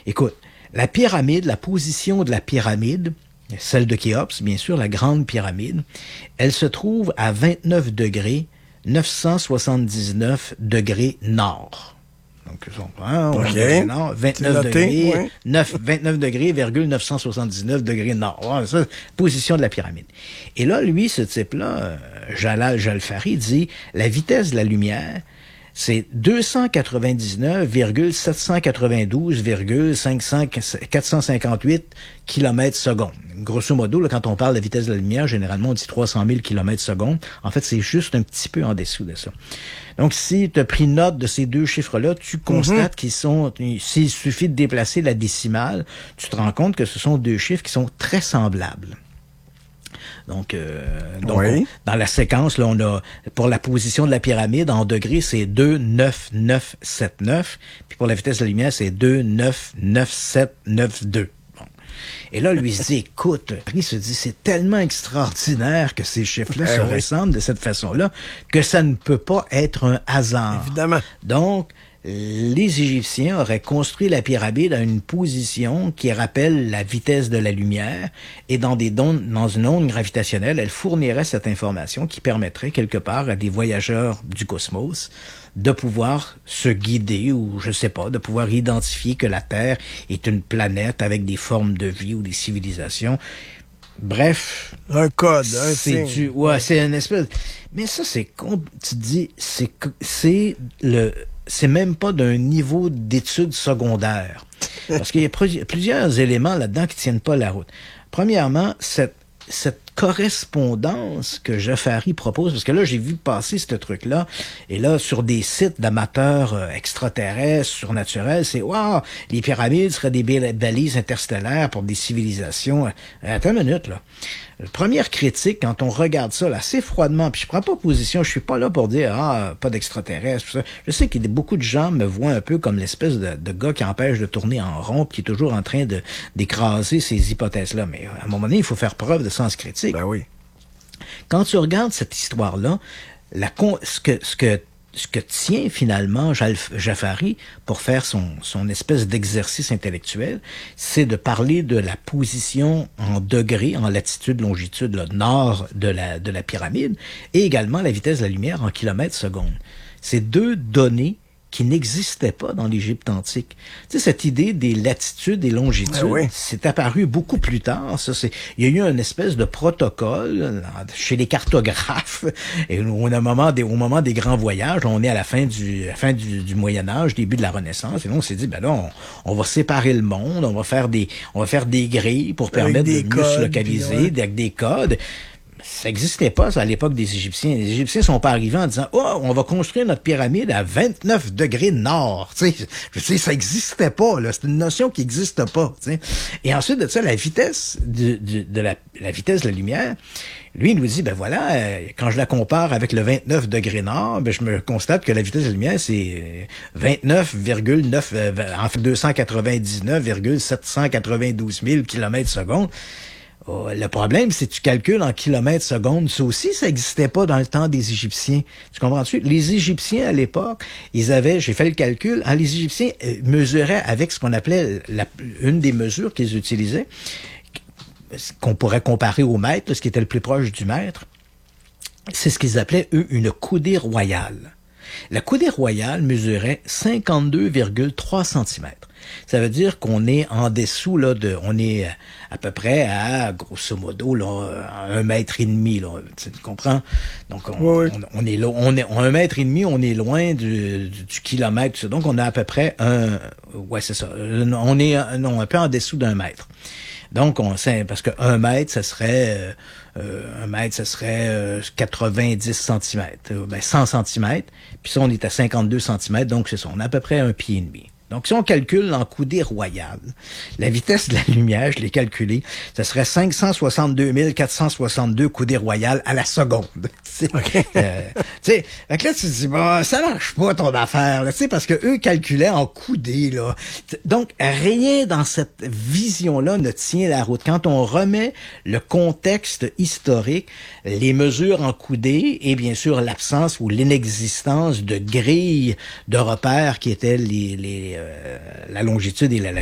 Écoute, la pyramide, la position de la pyramide, celle de Khéops, bien sûr, la grande pyramide, elle se trouve à 29 degrés 979 degrés nord. Donc, OK. nord, 29 noté, degrés, ouais. 29 degrés, 979 degrés nord. Ouais, ça, position de la pyramide. Et là, lui, ce type-là, Jalal Jalfari, dit, la vitesse de la lumière, c'est 299,792,458 km secondes. Grosso modo, là, quand on parle de la vitesse de la lumière, généralement, on dit 300 000 km secondes. En fait, c'est juste un petit peu en dessous de ça. Donc, si tu as pris note de ces deux chiffres-là, tu constates qu'ils sont, s'il suffit de déplacer la décimale, tu te rends compte que ce sont deux chiffres qui sont très semblables. Donc, oui. Dans la séquence, là, on a, pour la position de la pyramide, en degrés, c'est 29979. Puis pour la vitesse de la lumière, c'est 2,99792. Bon. Et là, lui, il se dit, écoute, il se dit, c'est tellement extraordinaire que ces chiffres-là se ressemblent de cette façon-là que ça ne peut pas être un hasard. Évidemment. Donc, les Égyptiens auraient construit la pyramide à une position qui rappelle la vitesse de la lumière et dans une onde gravitationnelle, elle fournirait cette information qui permettrait quelque part à des voyageurs du cosmos de pouvoir se guider ou, je sais pas, de pouvoir identifier que la Terre est une planète avec des formes de vie ou des civilisations. Bref. Un code, un signe. C'est une espèce... Mais ça, tu te dis, c'est même pas d'un niveau d'études secondaires. Parce qu'il y a plusieurs éléments là-dedans qui tiennent pas la route. Premièrement, cette correspondance que Jafari propose, parce que là, j'ai vu passer ce truc-là, et là, sur des sites d'amateurs extraterrestres, surnaturels, c'est « Wow, les pyramides seraient des balises interstellaires pour des civilisations. » Attends une minute, là. Première critique, quand on regarde ça là, assez froidement, puis je prends pas position, je suis pas là pour dire « Ah, pas d'extraterrestres », tout ça. Je sais que beaucoup de gens me voient un peu comme l'espèce de gars qui empêche de tourner en rond, puis qui est toujours en train d'écraser ces hypothèses-là. Mais à un moment donné, il faut faire preuve de sens critique. Ben oui. Quand tu regardes cette histoire-là, ce que tient finalement Jafari pour faire son espèce d'exercice intellectuel, c'est de parler de la position en degrés, en latitude, longitude, là, nord de la pyramide, et également la vitesse de la lumière en kilomètres secondes. C'est deux données qui n'existait pas dans l'Égypte antique. Tu sais, cette idée des latitudes et longitudes, c'est apparu beaucoup plus tard. Il y a eu une espèce de protocole chez les cartographes. Et au moment des grands voyages, on est à la fin du Moyen-Âge, début de la Renaissance. Et là, on s'est dit, ben là, on va séparer le monde, on va faire des grilles pour permettre de mieux se localiser, avec des codes. Ça n'existait pas, ça, à l'époque des Égyptiens. Les Égyptiens sont pas arrivés en disant « Oh, on va construire notre pyramide à 29 degrés nord. » Tu sais, ça n'existait pas, là. C'est une notion qui n'existe pas, tu sais. Et ensuite de ça, la vitesse la vitesse de la lumière, lui, il nous dit, ben voilà, quand je la compare avec le 29 degrés nord, ben je me constate que la vitesse de la lumière, c'est 299,792 000 km secondes. Oh, le problème, c'est que tu calcules en kilomètres secondes. Ça aussi, ça n'existait pas dans le temps des Égyptiens. Tu comprends-tu? Les Égyptiens, à l'époque, j'ai fait le calcul, les Égyptiens mesuraient avec ce qu'on appelait une des mesures qu'ils utilisaient, qu'on pourrait comparer au mètre, ce qui était le plus proche du mètre. C'est ce qu'ils appelaient, eux, une coudée royale. La coudée royale mesurait 52,3 cm. Ça veut dire qu'on est en dessous, là, on est à peu près à, grosso modo, là, 1,5 mètre, là. Tu comprends? Donc, on est là, à 1,5 mètre, on est loin du kilomètre. Donc, on a à peu près c'est ça. On est, un peu en dessous d'1 mètre. Donc, parce que 1 mètre, ça serait 90 cm, 100 cm. Puis ça, on est à 52 cm, donc c'est ça, on a à peu près 1,5 pied. Donc, si on calcule en coudée royale, la vitesse de la lumière, je l'ai calculé, ça serait 562 462 coudées royales à la seconde. Okay. Tu sais, là, tu te dis, bon, ça marche pas ton affaire, tu sais, parce que eux calculaient en coudées, là. Donc, rien dans cette vision-là ne tient la route. Quand on remet le contexte historique, les mesures en coudées et bien sûr l'absence ou l'inexistence de grilles de repères qui étaient la longitude et la